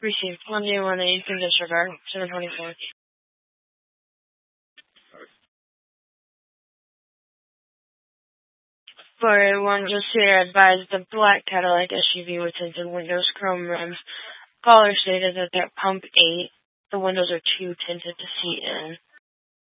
Received. Monday 1 8 disregard. 724. For one just here, advised the black Cadillac SUV with tinted windows, chrome rims. Caller stated that they're pump 8. The windows are too tinted to see in.